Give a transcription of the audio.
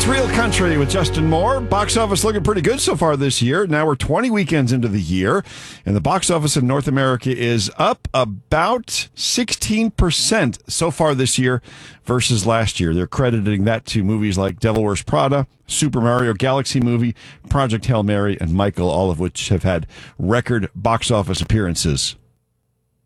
Real Country with Justin Moore. Box office looking pretty good so far this year. Now we're 20 weekends into the year, and the box office in North America is up about 16% so far this year versus last year. They're crediting that to movies like Devil Wears Prada, Super Mario Galaxy Movie, Project Hail Mary, and Michael, all of which have had record box office appearances.